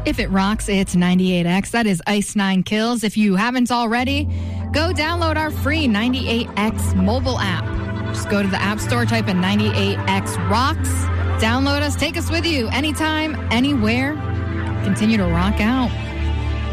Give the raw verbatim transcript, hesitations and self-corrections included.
If it rocks, it's ninety-eight X. That is Ice Nine Kills. If you haven't already, go download our free ninety-eight X mobile app. Just go to the App Store, type in ninety-eight X Rocks. Download us, take us with you anytime, anywhere. Continue to rock out.